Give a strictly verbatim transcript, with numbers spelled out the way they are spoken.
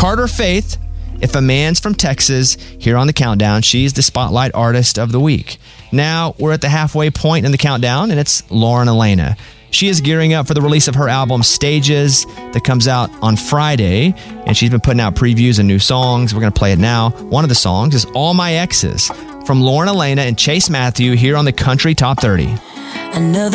Carter Faith, If a Man's from Texas, here on the countdown. She's the Spotlight Artist of the Week. Now, we're at the halfway point in the countdown, and it's Lauren Elena. She is gearing up for the release of her album Stages that comes out on Friday, and she's been putting out previews and new songs. We're going to play it now. One of the songs is All My Exes from Lauren Elena and Chase Matthew here on the Country Top thirty. Another